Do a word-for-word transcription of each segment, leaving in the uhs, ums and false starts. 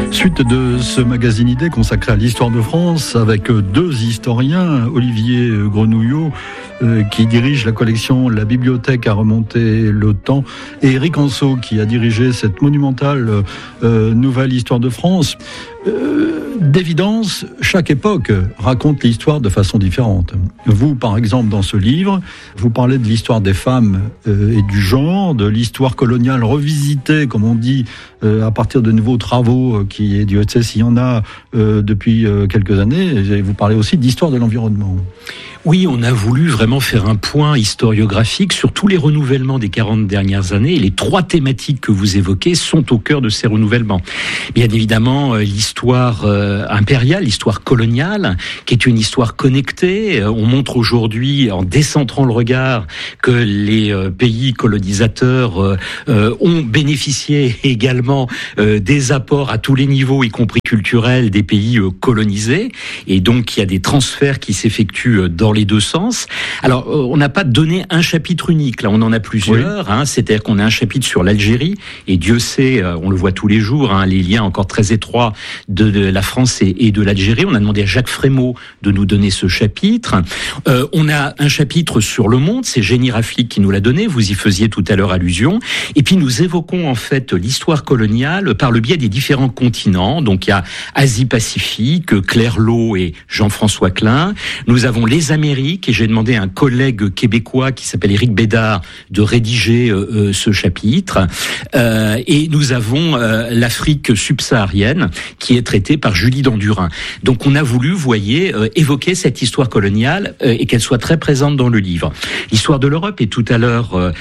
Suite de ce magazine Idées consacré à l'histoire de France avec deux historiens, Olivier Grenouillot euh, qui dirige la collection La Bibliothèque à remonter le temps et Éric Anseau qui a dirigé cette monumentale euh, nouvelle histoire de France. Euh, d'évidence, chaque époque raconte l'histoire de façon différente. Vous, par exemple, dans ce livre, vous parlez de l'histoire des femmes euh, et du genre, de l'histoire coloniale revisitée, comme on dit, euh, à partir de nouveaux travaux euh, qui, Dieu sait s'il y en a euh, depuis euh, quelques années. Et vous parlez aussi d'histoire de l'environnement. Oui, on a voulu vraiment faire un point historiographique sur tous les renouvellements des quarante dernières années. Et les trois thématiques que vous évoquez sont au cœur de ces renouvellements. Bien évidemment, l'histoire impériale, l'histoire coloniale, qui est une histoire connectée. On montre aujourd'hui, en décentrant le regard, que les pays colonisateurs ont bénéficié également des apports à tous les niveaux, y compris culturels, des pays colonisés. Et donc, il y a des transferts qui s'effectuent dans les deux sens. Alors, on n'a pas donné un chapitre unique. Là, on en a plusieurs. Oui. Hein, c'est-à-dire qu'on a un chapitre sur l'Algérie. Et Dieu sait, on le voit tous les jours, hein, les liens encore très étroits de, de la France et, et de l'Algérie. On a demandé à Jacques Frémaux de nous donner ce chapitre. Euh, on a un chapitre sur le monde. C'est Jenny Raflick qui nous l'a donné. Vous y faisiez tout à l'heure allusion. Et puis, nous évoquons en fait l'histoire coloniale par le biais des différents continents. Donc, il y a Asie-Pacifique, Claire Lowe et Jean-François Klein. Nous avons les Amérique, et j'ai demandé à un collègue québécois qui s'appelle Éric Bédard de rédiger euh, ce chapitre. Euh, et nous avons euh, l'Afrique subsaharienne qui est traitée par Julie Dandurin. Donc on a voulu, vous voyez, euh, évoquer cette histoire coloniale euh, et qu'elle soit très présente dans le livre. L'histoire de l'Europe, et tout à l'heure euh,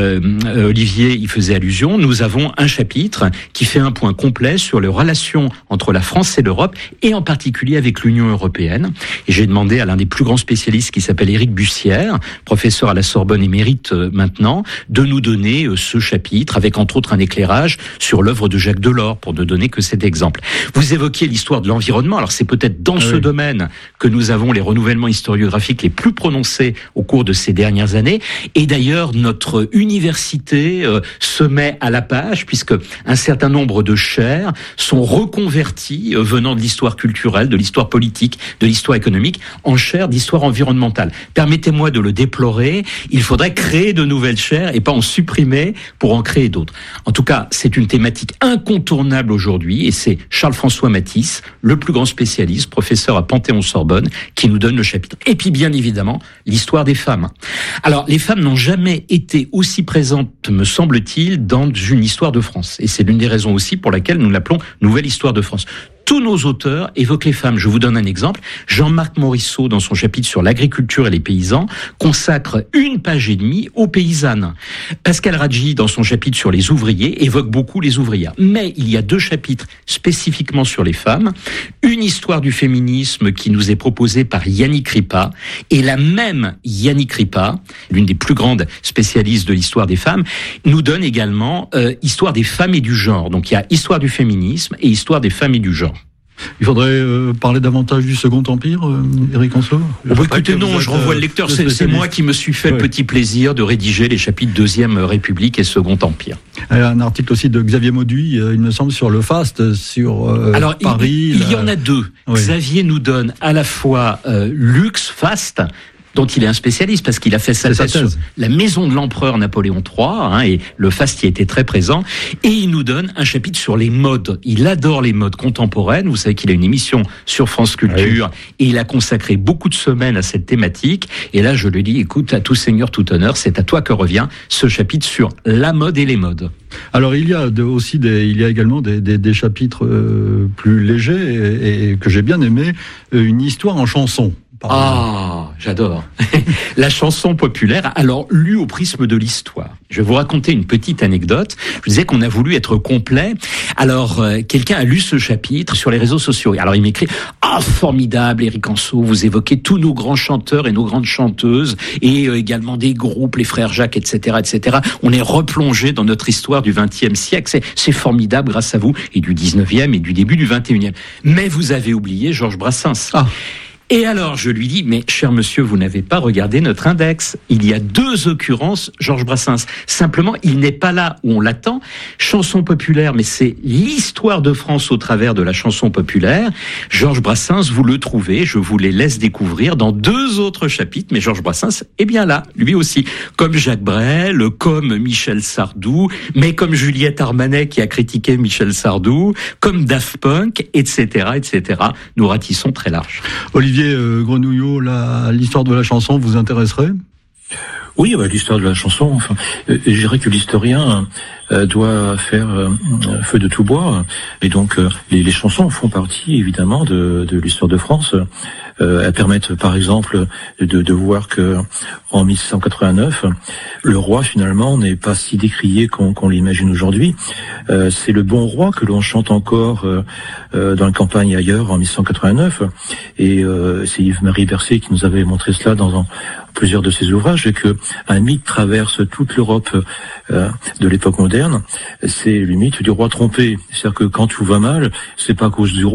euh, Olivier y faisait allusion, nous avons un chapitre qui fait un point complet sur les relations entre la France et l'Europe, et en particulier avec l'Union européenne. Et j'ai demandé à l'un des plus grands spécialistes qui s'appelle Éric Bussière, professeur à la Sorbonne émérite euh, maintenant, de nous donner euh, ce chapitre, avec entre autres un éclairage sur l'œuvre de Jacques Delors, pour ne donner que cet exemple. Vous évoquiez l'histoire de l'environnement, alors c'est peut-être dans ah ce oui. domaine que nous avons les renouvellements historiographiques les plus prononcés au cours de ces dernières années, et d'ailleurs notre université euh, se met à la page, puisque un certain nombre de chaires sont reconverties, euh, venant de l'histoire culturelle, de l'histoire politique, de l'histoire économique, en chaires d'histoire environnementale. Permettez-moi de le déplorer, il faudrait créer de nouvelles chaires et pas en supprimer pour en créer d'autres. En tout cas, c'est une thématique incontournable aujourd'hui, et c'est Charles-François Mathis, le plus grand spécialiste, professeur à Panthéon-Sorbonne, qui nous donne le chapitre. Et puis bien évidemment, l'histoire des femmes. Alors, les femmes n'ont jamais été aussi présentes, me semble-t-il, dans une histoire de France. Et c'est l'une des raisons aussi pour laquelle nous l'appelons Nouvelle Histoire de France. Tous nos auteurs évoquent les femmes. Je vous donne un exemple. Jean-Marc Morisseau, dans son chapitre sur l'agriculture et les paysans, consacre une page et demie aux paysannes. Pascal Radji, dans son chapitre sur les ouvriers, évoque beaucoup les ouvrières. Mais il y a deux chapitres spécifiquement sur les femmes. Une histoire du féminisme qui nous est proposée par Yannick Ripa. Et la même Yannick Ripa, l'une des plus grandes spécialistes de l'histoire des femmes, nous donne également euh, Histoire des femmes et du genre. Donc il y a Histoire du féminisme et Histoire des femmes et du genre. Il faudrait euh, parler davantage du Second Empire, euh, Éric Anseau. Oh bah écoutez, non, je renvoie le lecteur. C'est, c'est moi qui me suis fait ouais. le petit plaisir de rédiger les chapitres Deuxième République et Second Empire. Un article aussi de Xavier Mauduit, euh, il me semble, sur le faste, sur euh, Alors, Paris. Il, il y en a deux. Oui. Xavier nous donne à la fois euh, luxe, faste, dont il est un spécialiste, parce qu'il a fait sa thèse sur la maison de l'empereur Napoléon trois, hein, et le faste y a été très présent, et il nous donne un chapitre sur les modes. Il adore les modes contemporaines, vous savez qu'il a une émission sur France Culture, oui. et il a consacré beaucoup de semaines à cette thématique, et là je lui dis, écoute, à tout seigneur, tout honneur, c'est à toi que revient ce chapitre sur la mode et les modes. Alors il y a de, aussi des, il y a également des, des, des chapitres euh, plus légers, et, et que j'ai bien aimé, une histoire en chanson. Ah, j'adore. La chanson populaire, alors lue au prisme de l'histoire. Je vais vous raconter une petite anecdote. Je disais qu'on a voulu être complet. Alors, euh, quelqu'un a lu ce chapitre sur les réseaux sociaux. Alors, il m'écrit « Ah, formidable, Éric Anseau, vous évoquez tous nos grands chanteurs et nos grandes chanteuses, et euh, également des groupes, les frères Jacques, et cetera, et cetera. On est replongé dans notre histoire du vingtième siècle. C'est, c'est formidable grâce à vous, et du dix-neuvième et du début du vingt et unième. Mais vous avez oublié Georges Brassens. » Ah. Et alors, je lui dis, mais cher monsieur, vous n'avez pas regardé notre index. Il y a deux occurrences, Georges Brassens. Simplement, il n'est pas là où on l'attend. Chanson populaire, mais c'est l'histoire de France au travers de la chanson populaire. Georges Brassens, vous le trouvez, je vous les laisse découvrir dans deux autres chapitres, mais Georges Brassens est bien là, lui aussi. Comme Jacques Brel, comme Michel Sardou, mais comme Juliette Armanet qui a critiqué Michel Sardou, comme Daft Punk, et cetera, et cetera. Nous ratissons très large. Olivier euh, Grenouillot, la, l'histoire de la chanson vous intéresserait ? Oui, bah, l'histoire de la chanson, enfin, euh, je dirais que l'historien euh, doit faire euh, feu de tout bois, et donc euh, les, les chansons font partie évidemment de, de l'histoire de France. Euh, elles permettent par exemple de, de voir que en mille six cent quatre-vingt-neuf, le roi finalement n'est pas si décrié qu'on, qu'on l'imagine aujourd'hui. Euh, c'est le bon roi que l'on chante encore euh, euh, dans la campagne ailleurs en mille six cent quatre-vingt-neuf, et euh, c'est Yves-Marie Bercé qui nous avait montré cela dans un, plusieurs de ses ouvrages, et que un mythe traverse toute l'Europe euh, de l'époque moderne. C'est le mythe du roi trompé. C'est-à-dire que quand tout va mal, c'est pas à cause du roi